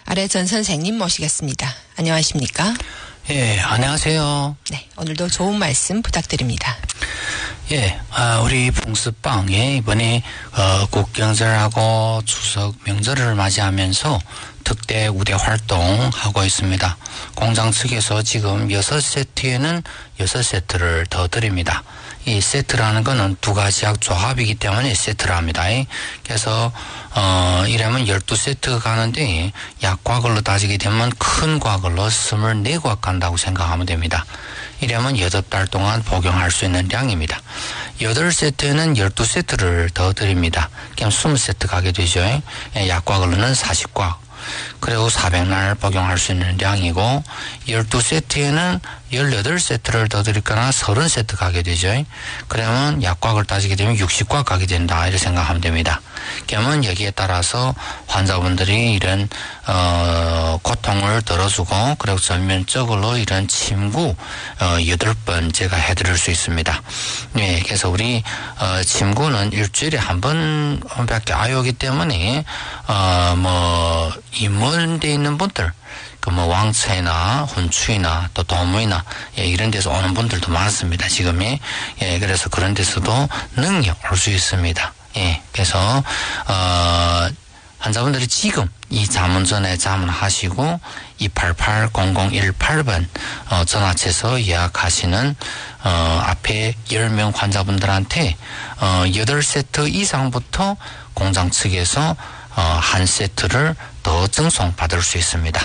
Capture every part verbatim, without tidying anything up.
아래 전 선생님 모시겠습니다. 안녕하십니까? 예, 안녕하세요. 네, 오늘도 좋은 말씀 부탁드립니다. 예, 아, 우리 풍습방에 이번에 어, 국경절하고 추석 명절을 맞이하면서 특대 우대 활동하고 있습니다. 공장 측에서 지금 여섯 세트에는 여섯 세트를 더 드립니다. 이 세트라는 거는 두 가지 약 조합이기 때문에 세트를 합니다. 그래서 어 이러면 열두 세트가 가는데 약과걸로 따지게 되면 큰 과걸로 스물네 곽 간다고 생각하면 됩니다. 이러면 여덟 달 동안 복용할 수 있는 양입니다. 여덟 세트에는 열두 세트를 더 드립니다. 그럼 이십 세트 가게 되죠. 약과걸로는 사십 곽. 그리고 사백 날 복용할 수 있는 양이고 열두 세트에는 열여덟 세트를 더 드릴거나 삼십 세트 가게 되죠. 그러면 약곽을 따지게 되면 육십 곽 가게 된다 이렇게 생각하면 됩니다. 그러면 여기에 따라서 환자분들이 이런 어, 고통을 덜어주고 그리고 전면적으로 이런 침구 어, 여덟 번 제가 해드릴 수 있습니다. 네, 그래서 우리 어, 침구는 일주일에 한 번밖에 안 오기 때문에 어, 뭐 임원돼 있는 분들 그 뭐 왕초이나 혼추이나 또 도무이나 예, 이런 데서 오는 분들도 많습니다. 지금이 예, 그래서 그런 데서도 능력 올 수 있습니다. 예, 그래서 어, 환자분들이 지금 이 자문전에 자문하시고 이팔팔 공공일팔 번 어, 전화체서 예약하시는 어, 앞에 열 명 환자분들한테 어, 여덟 세트 이상부터 공장 측에서 어, 한 세트를 더 증송 받을 수 있습니다.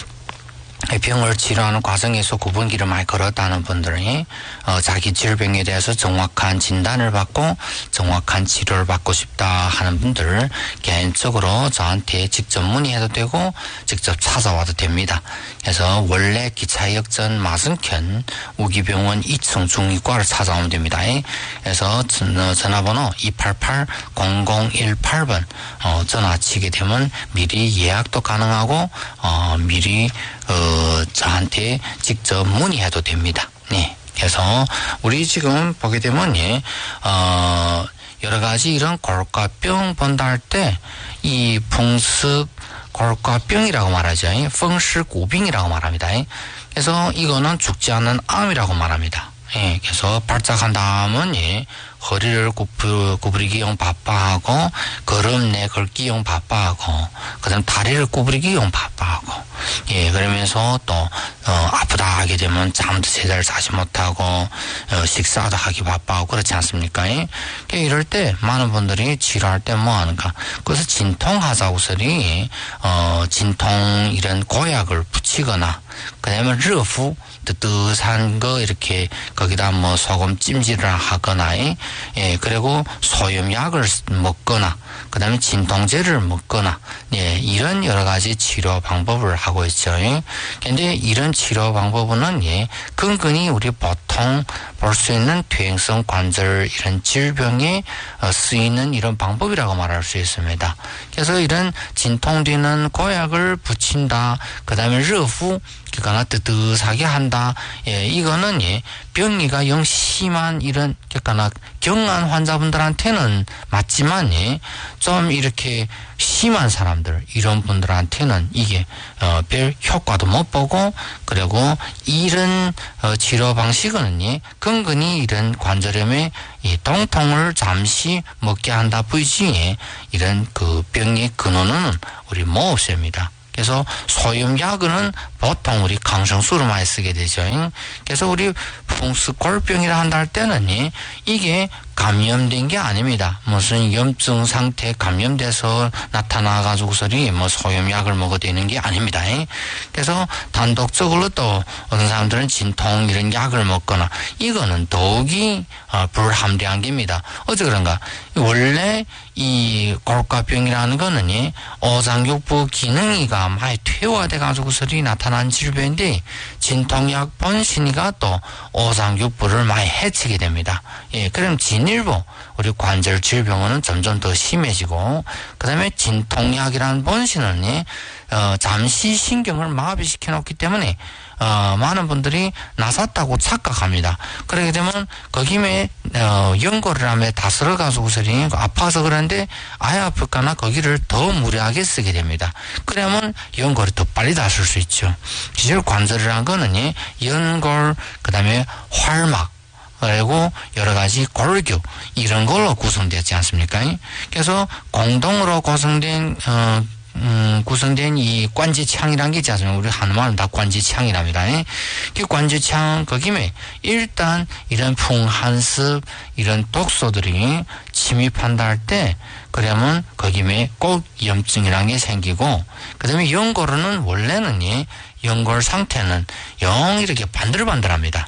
병을 치료하는 과정에서 구분기를 많이 걸었다는 분들이 어, 자기 질병에 대해서 정확한 진단을 받고 정확한 치료를 받고 싶다 하는 분들 개인적으로 저한테 직접 문의해도 되고 직접 찾아와도 됩니다. 그래서 원래 기차역전 마승현 우기병원 이 층 중이과를 찾아오면 됩니다. 그래서 전화번호 이팔팔 공공일팔 번 어, 전화 치게 되면 미리 예약도 가능하고 어, 미리 어, 저한테 직접 문의해도 됩니다. 네. 그래서 우리 지금 보게 되면 예, 어, 여러 가지 이런 골과병 본다 할 때 이 풍습 골과병이라고 말하죠. 풍시구병이라고 말합니다. 그래서 이거는 죽지 않는 암이라고 말합니다. 예, 그래서 발작한 다음은 예, 허리를 구부, 구부리기용 바빠하고 걸음내 걸기용 바빠하고 그다음 다리를 구부리기용 바빠하고 예, 그러면서 또 어, 아프다 하게 되면 잠도 제대로 자지 못하고 어, 식사도 하기 바빠하고 그렇지 않습니까? 예? 이럴 때 많은 분들이 치료할 때 뭐 하는가? 그래서 진통하자고서리 어, 진통 이런 고약을 붙이거나 그다음에 르후 뜨뜻한 거 이렇게 거기다 뭐 소금 찜질을 하거나 예, 그리고 소염약을 먹거나 그다음에 진통제를 먹거나 예, 이런 여러 가지 치료 방법을 하고 있죠. 근데 이런 치료 방법은 예, 근근히 우리 보통 볼 수 있는 퇴행성 관절 이런 질병에 어, 쓰이는 이런 방법이라고 말할 수 있습니다. 그래서 이런 진통되는 고약을 붙인다. 그다음에 르후 그러니까 뜨뜻하게 한다. 예, 이거는 예, 병리가 영 심한 이런 그러니까 경한 환자분들한테는 맞지만 예, 좀 이렇게 심한 사람들 이런 분들한테는 이게 어, 별 효과도 못 보고 그리고 이런 어, 치료 방식은 예, 근근히 이런 관절염의 이 통통을 잠시 먹게 한다 뿐이지 이런 그 병의 근원은 우리 못 없앱니다. 그래서 소염약은 보통 우리 강성수를 많이 쓰게 되죠. 그래서 우리 풍습골병이라 한다 할 때는 이게 감염된 게 아닙니다. 무슨 염증 상태에 감염돼서 나타나가지고서리 뭐 소염약을 먹어야 되는 게 아닙니다. 그래서 단독적으로 또 어떤 사람들은 진통 이런 약을 먹거나 이거는 더욱이 불합리한 겁니다. 어째 그런가? 원래 이 골과병이라는 거는 오장육부 기능이가 많이 퇴화돼가지고서리 나타난 질병인데 진통약 본신이가 또 오장육부를 많이 해치게 됩니다. 예, 그럼 진이 일부 우리 관절 질병은 점점 더 심해지고, 그 다음에 진통약이라는 본신은 어, 잠시 신경을 마비시켜 놓기 때문에 어, 많은 분들이 나섰다고 착각합니다. 그렇게 되면 거기에 어, 연고를 하면 다스러가지고서리 아파서 그런데 아예 아플까나 거기를 더 무리하게 쓰게 됩니다. 그러면 연골이 더 빨리 다쓸 수 있죠. 기절 관절이라는 거는 연골, 그 다음에 활막, 그리고 여러 가지 골교 이런 걸로 구성되지 않습니까? 그래서 공동으로 구성된 어, 음, 구성된 이 관제창이라는 게 있지 않습니까? 우리 한말은 다 관제창이랍니다. 그 관제창, 거기에 일단 이런 풍한습, 이런 독소들이 침입한다 할 때, 그러면 거기에 꼭 염증이라는 게 생기고, 그 다음에 연골은 원래는 이 연골 상태는 영 이렇게 반들반들합니다.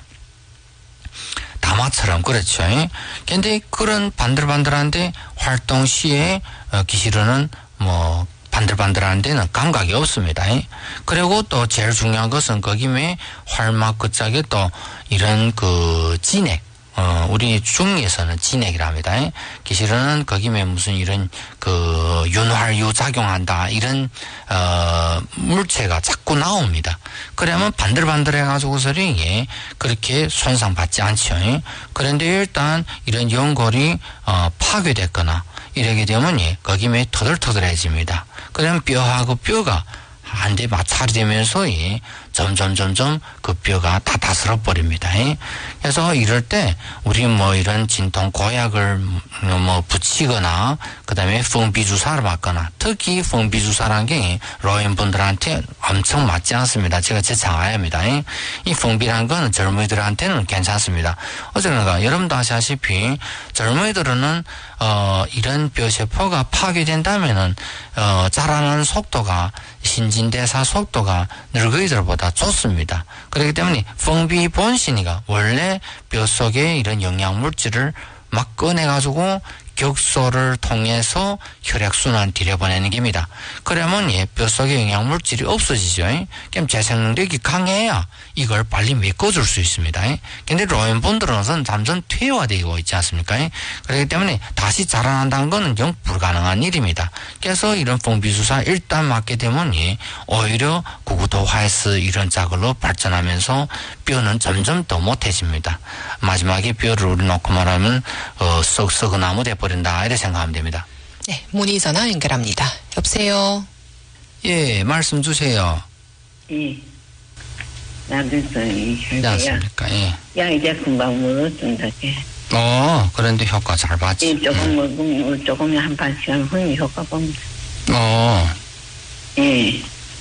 다마처럼, 그렇죠. 근데 그런 반들반들한데 활동 시에 기실은 뭐, 반들반들한 데는 감각이 없습니다. 그리고 또 제일 중요한 것은 거기에 활막 끝짝에 또 이런 그 진액, 어, 우리 중에서는 진액이라 합니다. 기실은 거기에 무슨 이런 그 윤활유 작용한다, 이런, 어, 물체가 자꾸 나옵니다. 그러면 반들반들해가지고서리 그렇게 손상받지 않죠. 그런데 일단 이런 연골이, 어, 파괴됐거나 이러게 되면 거기에 터들터들해집니다. 그러면 뼈하고 뼈가 한데 마찰이 되면서 점점 점점 그 뼈가 다 다스러 버립니다. 그래서 이럴 때 우리 뭐 이런 진통 고약을 뭐 붙이거나 그다음에封闭 주사를 맞거나, 특히封闭 주사라는 게 노인분들한테 엄청 맞지 않습니다. 제가 재창하야합니다. 이封闭라는 거는 젊은이들한테는 괜찮습니다. 어쩌는가 여러분도 아시다시피 젊은이들은 어 이런 뼈세포가 파괴된다면은 어 자라는 속도가 신진대사 속도가 늙은이들보다 좋습니다. 그렇기 때문에封闭 본신이가 원래 뼈 속에 이런 영양물질을 막 꺼내가지고 격소를 통해서 혈액순환 들여보내는 겁니다. 그러면 예, 뼈 속에 영양물질이 없어지죠. 그럼 재생능력이 강해야 이걸 빨리 메꿔줄 수 있습니다. 근데 노인분들은 점점 퇴화되고 있지 않습니까? 그렇기 때문에 다시 자라난다는 것은 영 불가능한 일입니다. 그래서 이런封闭주사 일단 맞게 되면 예, 오히려 구구도화해스 이런 작으로 발전하면서 뼈는 점점 더 못해집니다. 마지막에 뼈를 우리 놓고 말하면 어, 썩 썩은 나무 돼버린다, 이렇게 생각하면 됩니다. 네, 문의 전화 연결합니다. 여보세요. 예, 말씀 주세요. 예. 나도서 이 네, 않습니까? 예. 야 이제 금방 먹었습니다. 어, 그런데 효과 잘 봤지. 예, 조금 먹으면 조금 한 반 시간 후에 효과 봅니다. 어. 예.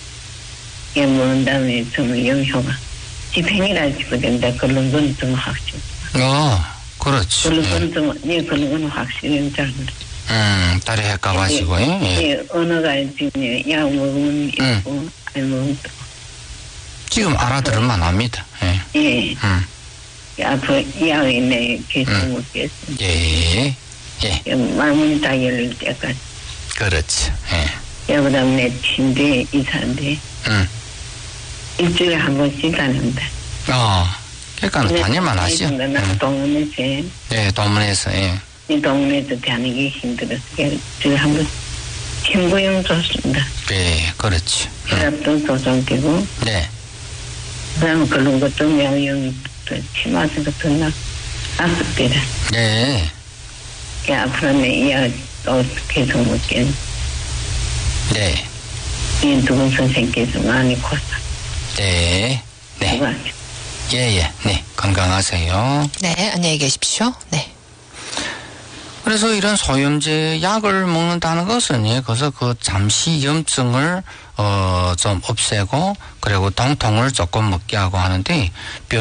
예, 먹은 다음에 좀 영효가 집행이라 싶어 된다. 그런 건 좀 확실. 어, 그렇지. 그런 예. 건 좀, 예, 그런 건 확실히 잘 모르. 음, 딸이 헷갈아가지고, 예. 예. 예, 언어가 지금 약 먹으면 있고, 음. 안 먹으면 또. 지금 알아들을만 합니다. 예. 예. 음. 앞으로 약이 내 계속 음. 먹겠습니다. 예. 예. 예, 마음이 다 열릴 때까지. 그렇지. 예. 예, 그 다음 내 침대 이사인데, 음. 일주일에 한 번씩 가는데. 어. 그러니까 다닐만 하시오. 음. 동문에서, 예, 동문에서, 예. 이 동문에서 다니는 게 힘들어서, 일주일에 한 번, 친구용 좋습니다. 예, 그렇지. 음. 혈압도 조정되고, 네. 그 다음 그런 것도 명령, 치마서 같은 나, 악습니다. 예. 그 앞으로는 이야 또 계속 먹게. 네. 이 두분 선생님께서 많이 고사. 네. 네. 누가 예, 예. 네. 건강하세요. 네, 안녕히 계십시오. 네. 그래서 이런 소염제 약을 먹는다는 것은, 예, 그래서 그 잠시 염증을, 어, 좀 없애고, 그리고 통통을 조금 먹게 하고 하는데, 뼈